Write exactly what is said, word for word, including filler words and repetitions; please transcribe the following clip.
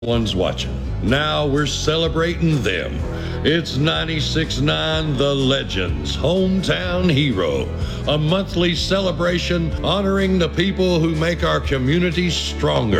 ones watching. Now we're celebrating them. It's ninety-six point nine The Legends, Hometown Hero, a monthly celebration honoring the people who make our communities stronger.